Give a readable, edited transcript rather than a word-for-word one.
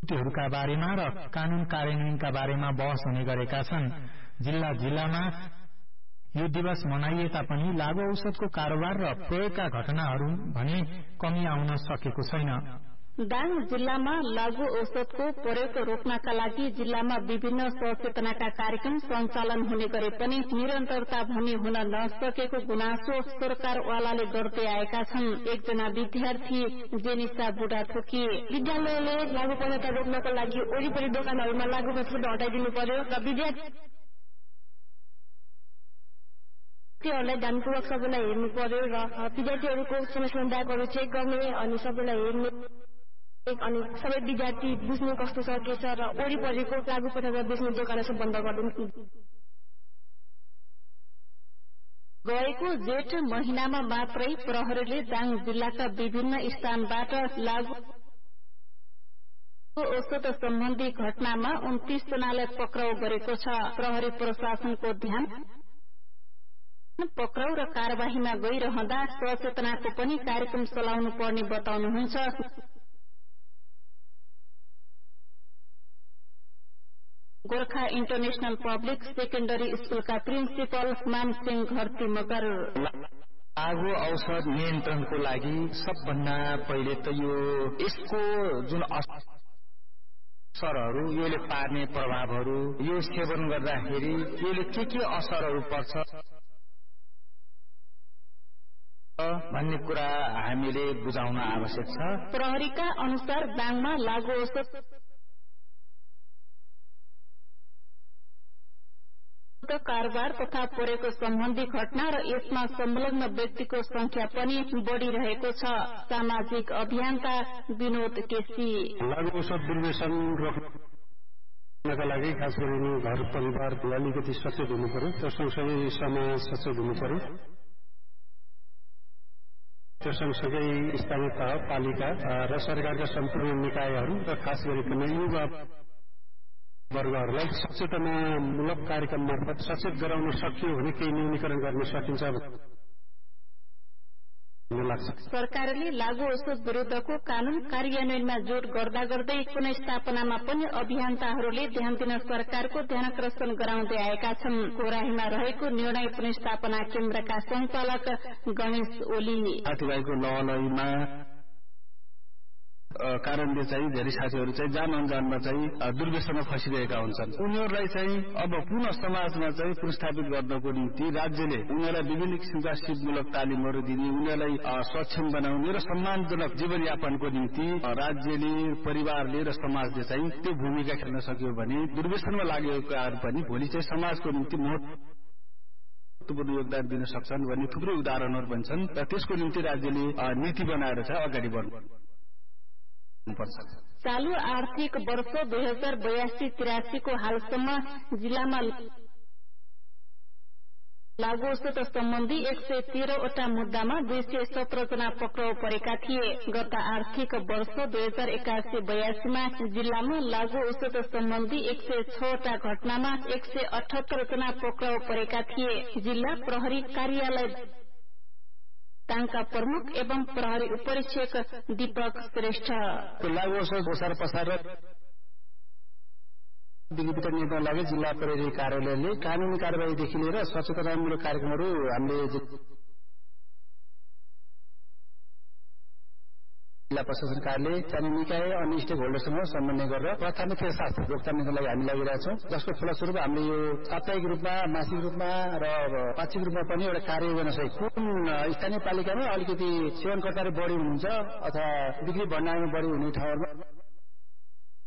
त्योहरूका बारेमा र कानून कार्यान्वयनका बारेमा बहस हुने गरेका छन्। जिल्लामा यो दिवस मनाइए तापनि लागू औषधको कारोबार र प्रयोगका घटनाहरू भने कमी आउन सकेको छैन। दाङ जिल्लामा लागू औषधको प्रयोग रोक्नका लागि जिल्लामा विभिन्न सचेतनाका कार्यक्रम सञ्चालन हुने गरे पनि निरन्तरता भने हुन नसकेको गुनासो सरकारवालाले गर्दै आएका छन्। एकजना विद्यार्थी जेनिसा बुढाथोकी, विद्यालयले लागू पदार्थ रोक्नको लागि वरिपरि दोकानहरूमा लागू औषध हटाइदिनु पर्यो र विद्यार्थीहरूलाई ध्यानपूर्वक सबैलाई हेर्नु पर्यो र विद्यार्थीहरूको समस्या दागहरू चेक गर्ने अनि सबैलाई हेर्ने अनि सबै विद्यार्थी बुझ्ने कस्तो छ के छ र वरिपरिको लागू पदार्थ बेच्ने दोकानहरू बन्द गरिदिनु। गएको जेठ महिनामा मात्रै प्रहरीले दाङ जिल्लाका विभिन्न स्थानबाट लागू औषध सम्बन्धी घटनामा 29 जनालाई पक्राउ गरेको छ। प्रहरी प्रशासनको ध्यान पक्राउ र कार्यवाहीमा गइरहँदा सचेतनाको पनि कार्यक्रम चलाउनु पर्ने बताउनुहुन्छ। गोर्खा इन्टरनेशनल पब्लिक सेकेन्डरी स्कूलका प्रिन्सिपल मानसिंह घरती मगर, लागू औषध नियन्त्रणको लागि सबभन्दा पहिले त यसको जुन असरहरू, यसले पार्ने प्रभावहरू, यो सेवन गर्दाखेरि यसले के असरहरू पर्छ भन्ने कुरा हामीले बुझाउन आवश्यक छ। प्रहरीका अनुसार दाङमा लागू औषध कारोबार तथा प्रयोगको सम्बन्धी घटना र यसमा संलग्न व्यक्तिको संख्या पनि बढ़िरहेको छ। सामाजिक अभियानका विनोद केसी, लागू औषध दुर्व्यसन रोक्नका लागि खास गरी घर परिवार अलिकति सचेत हुनु पर्यो, त्यो सँगसँगै समाज सचेत हुनु पर्यो, त्यो सँगसँगै स्थानीय तह पालिका र सरकारका सम्पूर्ण निकायहरू र खास गरिकन युवा वर्गहरूलाई सचेतनामूलक कार्यक्रम मार्फत सचेत गराउन सकियो भने केही न्यूनीकरण गर्न सकिन्छ भन्ने लाग्छ। सरकारले लागू औषध विरुद्धको कानून कार्यान्वयनमा जोड गर्दा गर्दै पुनर्स्थापनामा पनि अभियन्ताहरूले ध्यान दिन सरकारको ध्यानाकर्षण गराउँदै आएका छन्। कोराहीमा रहेको निर्णय पुनर्स्थापना केन्द्रका संचालक गणेश ओली, साथीभाइको लहलहीमा कारणले चाहिँ धेरै साथीहरू चाहिँ जान अनजानमा चाहिँ दुर्व्यसनमा फसिरहेका हुन्छन्। उनीहरूलाई चाहिँ अब पुनः समाजमा चाहिँ पुनर्स्थापित गर्नको निम्ति राज्यले उनीहरूलाई विभिन्न किसिमका सिपमूलक तालिमहरू दिने, उनीहरूलाई सक्षम बनाउने र सम्मानजनक जीवनयापनको निम्ति राज्यले, परिवारले र समाजले चाहिँ त्यो भूमिका खेल्न सक्यो भने दुर्व्यसनमा लागेकाहरू पनि भोलि चाहिँ समाजको निम्ति महत्त्वपूर्ण योगदान दिन सक्छन् भन्ने थुप्रै उदाहरणहरू पनि छन् र त्यसको निम्ति राज्यले नीति बनाएर चाहिँ अगाडि बढ्नु। चालू आर्थिक वर्ष 2082-83 को हालसम्म जिल्लामा लागू औषध सम्बन्धी 113 वटा मुद्दामा 217 जना पक्राउ परेका थिए। गत आर्थिक वर्ष 2081-82 मा जिल्लामा लागू औषध सम्बन्धी 106 वटा घटनामा 178 जना पक्राउ परेका थिए। जिल्ला प्रहरी कार्यालय दाङका प्रमुख एवं प्रहरी उपरीक्षक दीपक श्रेष्ठ, लागू औषध ओसार पसार विधिविधान नियन्त्रण लागि जिल्ला प्रहरी कार्यालयले कानूनी कार्यवाहीदेखि लिएर सचेतनामूलक कार्यक्रमहरू हामीले जिल्ला प्रशासन कार्यालय, स्थानीय निकाय अनि स्टेक होल्डरसँग समन्वय गरेर प्राथमिकता साथ रोकथामको लागि हामी लागिरहेछौँ, जसको फलस्वरूप हामीले यो साप्ताहिक रूपमा, मासिक रूपमा र पाक्षिक रूपमा पनि एउटा कार्यान्वयन सहित कुन स्थानीय पालिकामा अलिकति सेवनकर्ताहरू बढी हुनुहुन्छ अथवा बिक्री भण्डारमा बढी हुने ठाउँहरूमा